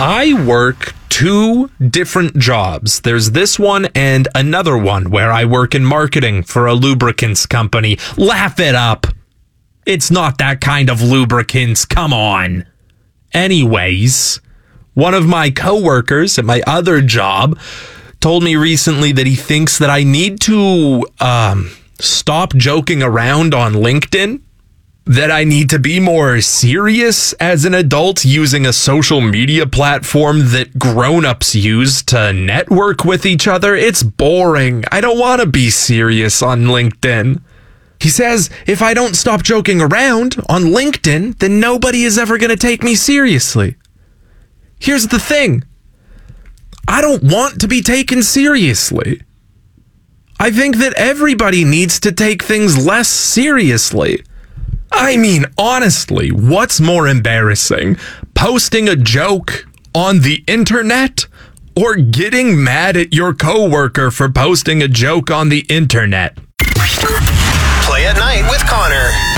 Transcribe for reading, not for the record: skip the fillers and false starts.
I work 2 different jobs. There's this one and another one where I work in marketing for a lubricants company. Laugh it up. It's not that kind of lubricants. Come on. Anyways, one of my coworkers at my other job told me recently that he thinks that I need to stop joking around on LinkedIn, that I need to be more serious as an adult using a social media platform that grown-ups use to network with each other. It's boring. I don't want to be serious on LinkedIn. He says if I don't stop joking around on LinkedIn, then nobody is ever going to take me seriously. Here's the thing. I don't want to be taken seriously. I think that everybody needs to take things less seriously. I mean, honestly, what's more embarrassing? Posting a joke on the internet or getting mad at your coworker for posting a joke on the internet? Play at Night with Connor.